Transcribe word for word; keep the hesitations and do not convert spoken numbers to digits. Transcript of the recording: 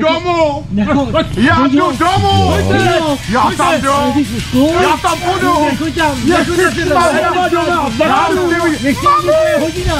domů! Já jdu domů! Já tam jdu! Já tam půjdu! Nechoď tam! Nechoď tam! Já tam jdu! Nechci hodina!